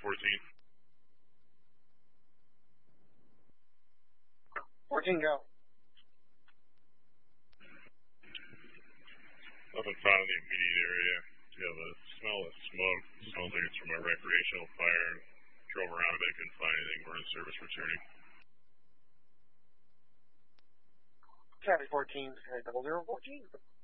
14. 14, go. Nothing found in the immediate area. We have a smell of smoke. Smells like it's from a recreational fire. Drove around a bit, couldn't find anything. We're in service returning. Copy 14, 0014.